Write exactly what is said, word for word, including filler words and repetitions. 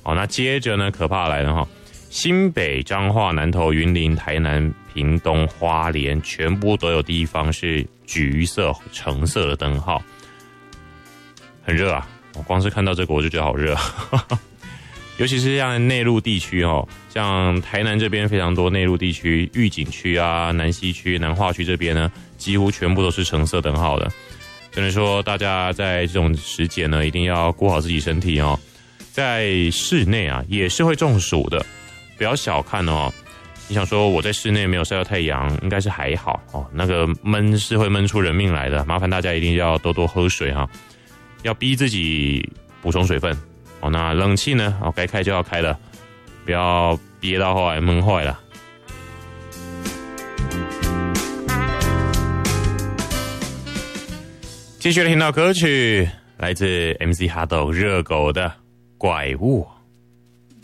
好，那接着呢，可怕来了哈，新北、彰化、南投、云林、台南、屏东、花莲，全部都有地方是橘色、橙色的灯号，很热啊！我光是看到这个我就觉得好热，尤其是像内陆地区哦，像台南这边非常多内陆地区，玉井区啊、南西区、南化区这边呢，几乎全部都是橙色灯号的。只能说大家在这种时节呢，一定要顾好自己身体哦。在室内啊，也是会中暑的。不要小看哦，你想说我在室内没有晒到太阳，应该是还好哦。那个闷是会闷出人命来的，麻烦大家一定要多多喝水哈，要逼自己补充水分哦。那冷气呢，哦该开就要开了，不要憋到后来闷坏了。继续听到歌曲，来自 M C Hado 热狗的《怪物》。